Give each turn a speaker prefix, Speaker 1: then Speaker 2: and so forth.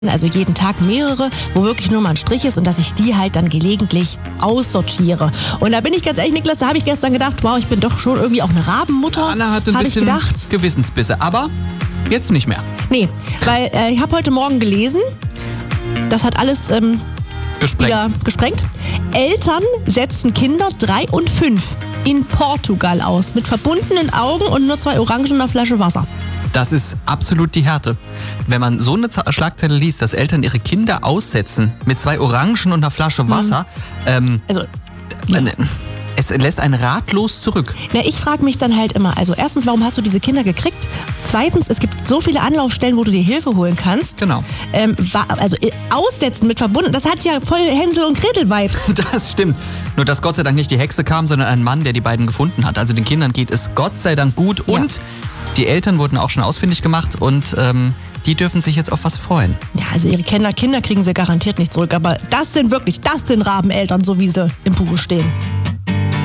Speaker 1: also jeden Tag mehrere, wo wirklich nur mal ein Strich ist und dass ich die halt dann gelegentlich aussortiere. Und da bin ich ganz ehrlich, Niklas, da habe ich gestern gedacht, wow, ich bin doch schon irgendwie auch eine Rabenmutter.
Speaker 2: Anna hatte ein bisschen Gewissensbisse, aber jetzt nicht mehr.
Speaker 1: Nee, weil ich habe heute Morgen gelesen, das hat alles wieder gesprengt. Eltern setzen Kinder 3 und 5 in Portugal aus, mit verbundenen Augen und nur 2 Orangen und einer Flasche Wasser.
Speaker 2: Das ist absolut die Härte. Wenn man so eine Schlagzeile liest, dass Eltern ihre Kinder aussetzen mit 2 Orangen und einer Flasche Wasser, es lässt einen ratlos zurück.
Speaker 1: Na, ich frage mich dann halt immer, also erstens, warum hast du diese Kinder gekriegt? Zweitens, es gibt so viele Anlaufstellen, wo du dir Hilfe holen kannst.
Speaker 2: Genau.
Speaker 1: Aussetzen mit verbunden, das hat ja voll Hänsel und Gretel-Vibes.
Speaker 2: Das stimmt. Nur, dass Gott sei Dank nicht die Hexe kam, sondern ein Mann, der die beiden gefunden hat. Also den Kindern geht es Gott sei Dank gut und die Eltern wurden auch schon ausfindig gemacht und die dürfen sich jetzt auf was freuen.
Speaker 1: Ja, also ihre Kinder kriegen sie garantiert nicht zurück, aber das sind Rabeneltern, so wie sie im Buche stehen.